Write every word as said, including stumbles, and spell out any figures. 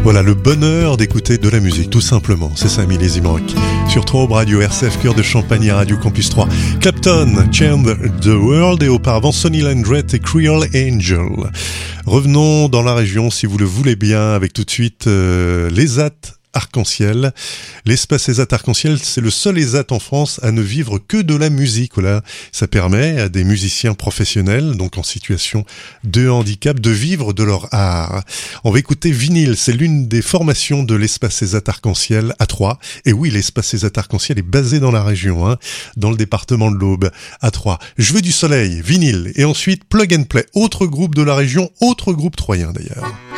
Voilà, le bonheur d'écouter de la musique, tout simplement. C'est ça, Millésime Rock. Sur Trobe Radio, R C F, Cœur de Champagne, Radio Campus trois. Clapton, Change the World, et auparavant Sonny Landreth et Creole Angel. Revenons dans la région, si vous le voulez bien, avec tout de suite euh, les A T Arc-en-Ciel. L'espace ESAT Arc-en-Ciel, c'est le seul ESAT en France à ne vivre que de la musique. Voilà. Ça permet à des musiciens professionnels, donc en situation de handicap, de vivre de leur art. On va écouter Vinyle, c'est l'une des formations de l'espace ESAT Arc-en-Ciel à Troyes. Et oui, l'espace ESAT Arc-en-Ciel est basé dans la région, hein, dans le département de l'Aube, à Troyes. Je veux du soleil, Vinyle, et ensuite Plug and Play, autre groupe de la région, autre groupe troyen d'ailleurs.